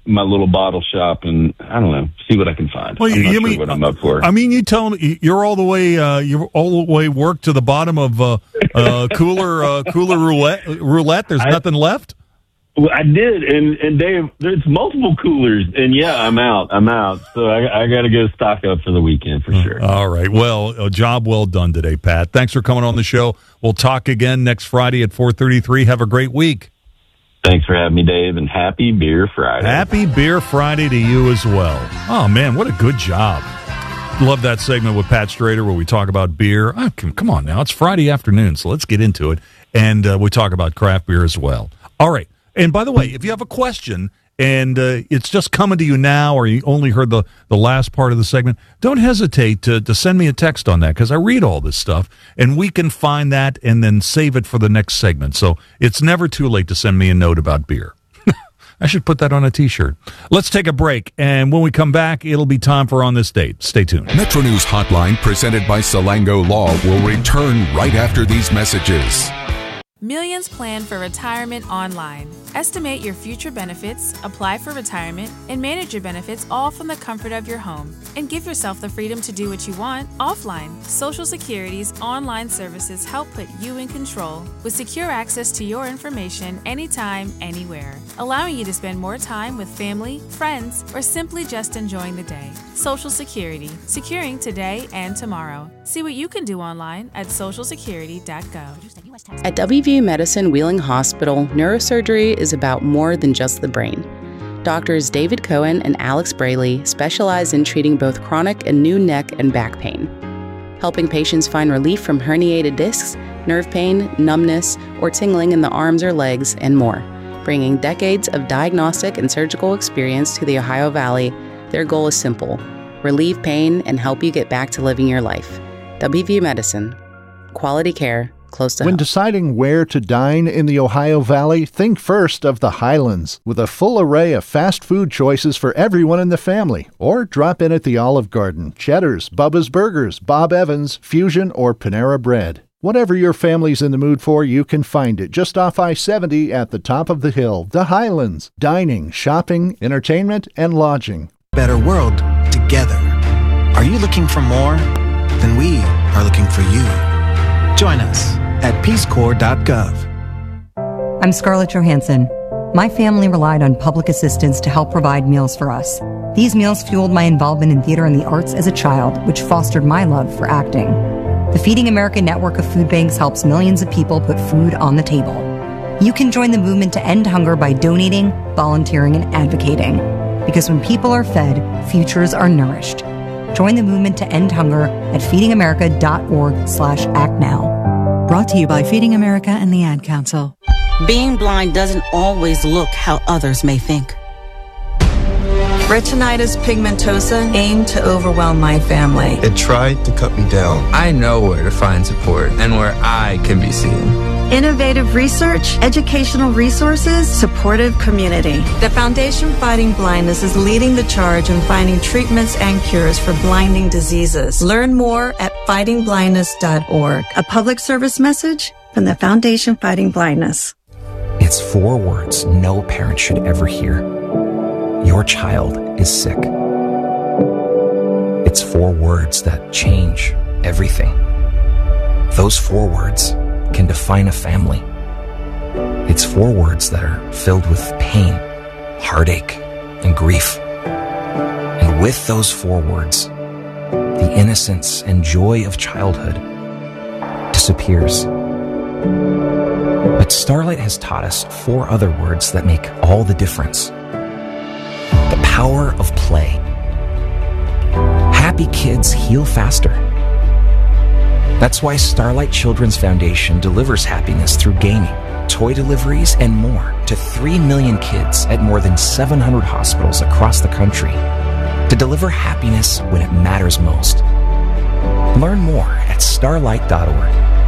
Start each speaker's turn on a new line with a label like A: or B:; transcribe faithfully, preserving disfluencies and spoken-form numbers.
A: my little bottle shop and, I don't know, see what I can find.
B: Well,
A: I'm not
B: you
A: sure
B: mean,
A: what I'm up for.
B: I mean, you tell me you're all the way, uh, you're all the way worked to the bottom of uh, uh, cooler uh, cooler roulette. Roulette. There's
A: I,
B: nothing left.
A: Well, I did, and and Dave, there's multiple coolers, and yeah, I'm out. I'm out. So I, I got to go stock up for the weekend for sure.
B: All right. Well, a job well done today, Pat. Thanks for coming on the show. We'll talk again next Friday at four thirty-three. Have a great week.
A: Thanks for having me, Dave, and happy Beer Friday.
B: Happy Beer Friday to you as well. Oh, man, what a good job. Love that segment with Pat Strader where we talk about beer. Oh, come on now. It's Friday afternoon, so let's get into it. And uh, we talk about craft beer as well. All right. And by the way, if you have a question and uh, it's just coming to you now or you only heard the, the last part of the segment, don't hesitate to, to send me a text on that because I read all this stuff and we can find that and then save it for the next segment. So it's never too late to send me a note about beer. I should put that on a T-shirt. Let's take a break, and when we come back, it'll be time for On This Date. Stay tuned.
C: Metro News Hotline, presented by Salango Law, will return right after these messages.
D: Millions plan for retirement online. Estimate your future benefits, apply for retirement, and manage your benefits all from the comfort of your home. And give yourself the freedom to do what you want offline. Social Security's online services help put you in control with secure access to your information anytime, anywhere, allowing you to spend more time with family, friends, or simply just enjoying the day. Social Security, securing today and tomorrow. See what you can do online at social security dot gov.
E: At W V U Medicine Wheeling Hospital, neurosurgery is about more than just the brain. Doctors David Cohen and Alex Braley specialize in treating both chronic and new neck and back pain, helping patients find relief from herniated discs, nerve pain, numbness, or tingling in the arms or legs, and more. Bringing decades of diagnostic and surgical experience to the Ohio Valley, their goal is simple: relieve pain and help you get back to living your life. W V U Medicine. Quality care. Close to
F: When
E: home.
F: deciding where to dine in the Ohio Valley, think first of the Highlands, with a full array of fast food choices for everyone in the family. Or drop in at the Olive Garden, Cheddar's, Bubba's Burgers, Bob Evans, Fusion, or Panera Bread. Whatever your family's in the mood for, you can find it just off I seventy at the top of the hill. The Highlands. Dining, shopping, entertainment, and lodging.
G: Better world together. Are you looking for more? Then we are looking for you. Join us at peace corps dot gov.
H: I'm Scarlett Johansson. My family relied on public assistance to help provide meals for us. These meals fueled my involvement in theater and the arts as a child, which fostered my love for acting. The Feeding America network of food banks helps millions of people put food on the table. You can join the movement to end hunger by donating, volunteering, and advocating. Because when people are fed, futures are nourished. Join the movement to end hunger at feeding america dot org slash act now.
I: Brought to you by Feeding America and the Ad Council.
J: Being blind doesn't always look how others may think.
K: Retinitis pigmentosa aimed to overwhelm my family.
L: It tried to cut me down. I know where to find support and where I can be seen.
K: Innovative research, educational resources, supportive community. The Foundation Fighting Blindness is leading the charge in finding treatments and cures for blinding diseases. Learn more at fighting blindness dot org. A public service message from the Foundation Fighting Blindness.
M: It's four words no parent should ever hear. Your child is sick. It's four words that change everything. Those four words can define a family. It's four words that are filled with pain, heartache, and grief. And with those four words, the innocence and joy of childhood disappears. But Starlight has taught us four other words that make all the difference. The power of play. Happy kids heal faster. That's why Starlight Children's Foundation delivers happiness through gaming, toy deliveries, and more to three million kids at more than seven hundred hospitals across the country to deliver happiness when it matters most. Learn more at starlight dot org.